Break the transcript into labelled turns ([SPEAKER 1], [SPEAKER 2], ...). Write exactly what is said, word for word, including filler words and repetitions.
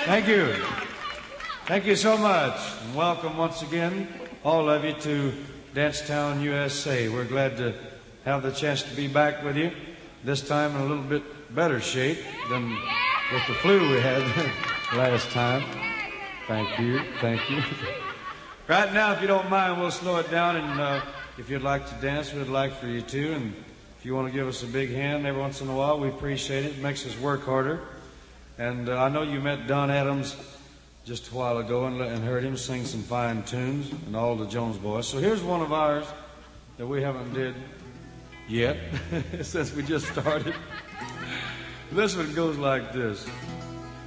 [SPEAKER 1] Thank you. Thank you so much. And welcome once again, all of you, to Dancetown, U S A. We're glad to have the chance to be back with you, this time in a little bit better shape than with the flu we had last time. Thank you. Thank you. Right now, if you don't mind, we'll slow it down, and uh, if you'd like to dance, we'd like for you to. And if you want to give us a big hand every once in a while, we appreciate it. It makes us work harder. And uh, I know you met Don Adams just a while ago and, and heard him sing some fine tunes, and all the Jones Boys. So here's one of ours that we haven't did yet, since we just started. This one goes like this.